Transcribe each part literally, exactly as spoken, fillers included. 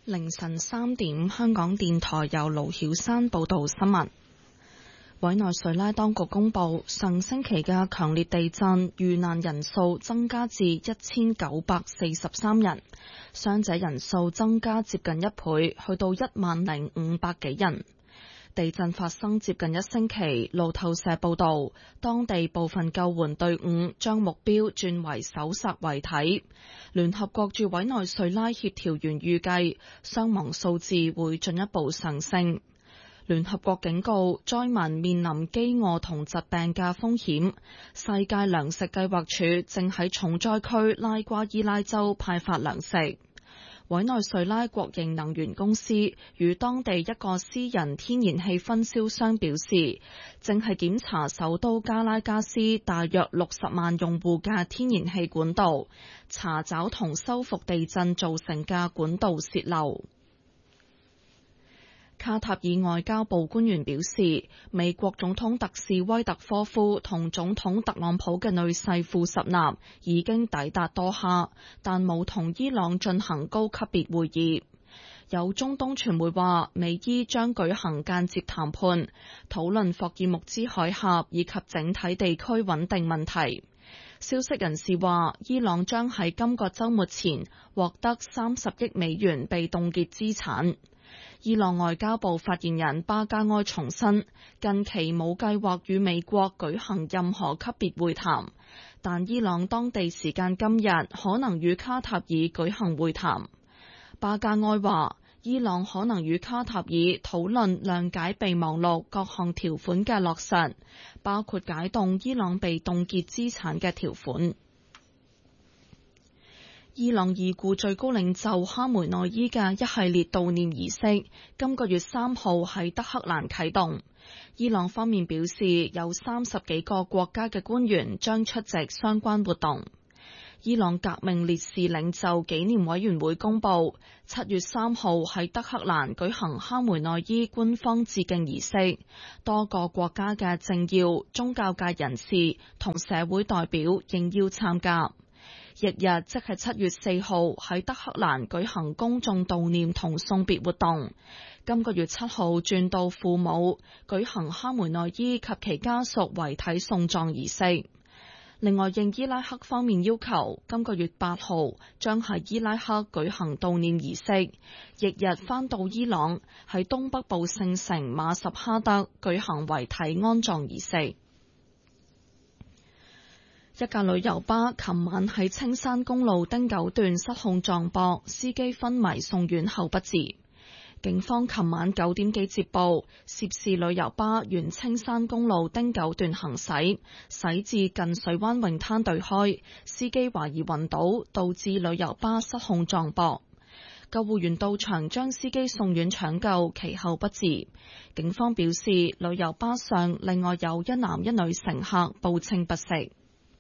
凌晨三點，香港電台由盧曉山報道新聞。委內瑞拉當局公布，上星期嘅強烈地震遇難人數增加至一千九百四十三人，傷者人數增加接近一倍，去到一萬零五百幾人。地震發生接近一星期，路透社報道，當地部分救援隊伍將目標轉為搜索遺體。聯合國駐委內瑞拉協調員預計，傷亡數字會進一步上升。聯合國警告，災民面臨飢餓同疾病嘅風險。世界糧食計劃署正喺重災區拉瓜伊拉州派發糧食。委內瑞拉國營能源公司與當地一個私人天然氣分銷商表示，正係檢查首都加拉加斯大約六十萬用戶嘅天然氣管道，查找同修復地震造成嘅管道泄漏。卡塔爾外交部官員表示，美國總統特使威特科夫同總統特朗普嘅女婿庫什納已經抵達多哈，但冇同伊朗進行高級別會議。有中東傳媒話，美伊將舉行間接談判，討論霍爾木茲海峽以及整體地區穩定問題。消息人士話，伊朗將喺今個週末前獲得三十億美元被凍結資產。伊朗外交部發言人巴加埃重申，近期冇計劃與美國舉行任何級別會談，但伊朗當地時間今日可能與卡塔爾舉行會談。巴加埃話，伊朗可能與卡塔爾討論諒解備忘錄各項條款嘅落實，包括解凍伊朗被凍結資產嘅條款。伊朗已故最高領袖哈梅內伊嘅一系列悼念儀式，今個月三號喺德黑蘭啟動。伊朗方面表示，有三十幾個國家嘅官員將出席相關活動。伊朗革命烈士領袖紀念委員會公佈，七月三號喺德黑蘭舉行哈梅內伊官方致敬儀式，多個國家嘅政要、宗教界人士同社會代表應邀參加。翌日即係七月四號喺德黑蘭舉行公眾悼念同送別活動。今個月七號轉到庫姆舉行哈梅內伊及其家屬遺體送葬儀式。另外，應伊拉克方面要求，今個月八號將喺伊拉克舉行悼念儀式，翌日返到伊朗喺東北部聖城馬什哈德舉行遺體安葬儀式。一架旅遊巴琴晚喺青山公路汀九段失控撞壆，司機昏迷送院後不治。警方琴晚九點幾接報，涉事旅遊巴沿青山公路汀九段行駛，駛至近水灣泳灘對開，司機懷疑暈倒，導致旅遊巴失控撞壆。救護員到場將司機送院搶救，其後不治。警方表示，旅遊巴上另外有一男一女乘客報稱不適。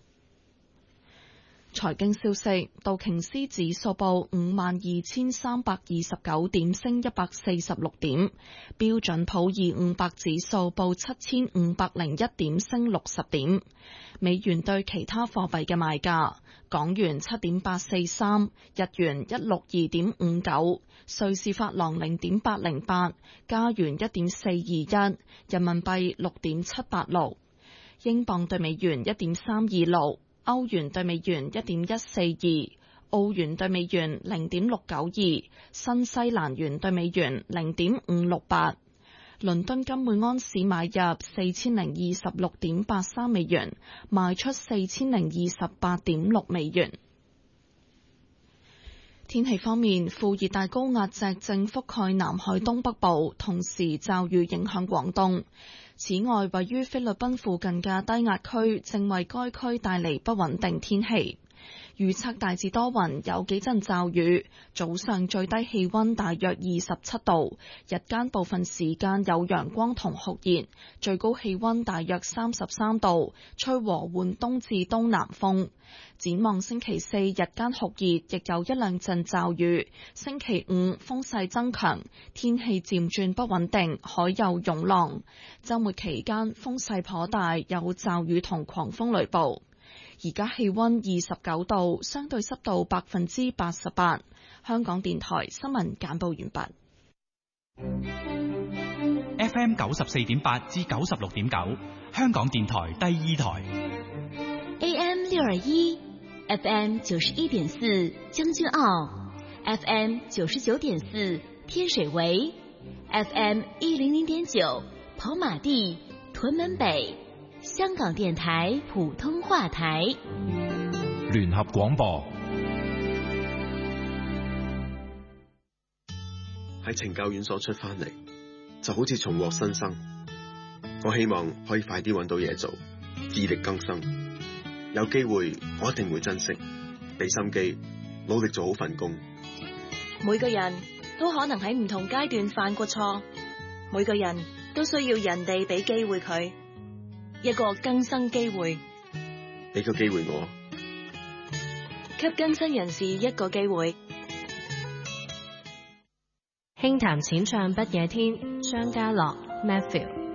財經消息，道瓊斯指數報五萬二千三百二十九點，升一百四十六點；標準普爾五百指數報七千五百零一點，升六十點。美元對其他貨幣嘅賣價：港元七點八四三，日元一六二點五九，瑞士法郎零點八零八，加元一點四二一，人民幣六點七八六，英鎊對美元一點三二六。歐元對美元一點一四二，澳元對美元零點六九二，新西蘭元對美元零點五六八。倫敦金每安士買入四千零二十六點八三美元，賣出四千零二十八點六美元。天氣方面，副熱帶高壓脊正覆蓋南海東北部，同時驟雨影響廣東。此外，位於菲律賓附近嘅低壓區正為該區帶嚟不穩定天氣。預測大致多雲，有幾陣驟雨。早上最低氣溫大約二十七度，日間部分時間有陽光同酷熱，最高氣溫大約三十三度，吹和緩東至東南風。展望星期四日間酷熱，亦有一兩陣驟雨。星期五風勢增強，天氣漸轉不穩定，海有湧浪。週末期間風勢頗大，有驟雨同狂風雷暴。而家氣溫二十九度，相對濕度百分之八十八。 香港電台新聞簡報完畢。 F M 九十四點八至九十六點九，香港電台第二台。 A M 六二一，F M 九十一點四將軍澳 ，F M 九十九點四天水圍 ，F M 一零零點九跑馬地屯門北，香港電台普通話台。 聯合廣播。 喺懲教院所出翻嚟，就好似重獲新生。我希望可以快啲揾到嘢做，自力更生。有機會我一定會珍惜，俾心機，努力做好份工。 每個人都可能喺唔同階段犯過錯，每個人都需要人哋俾機會佢，一個更生機會。 俾個機會我， 給更生人士一個機會。 輕談淺唱不夜天，張家樂 Matthew。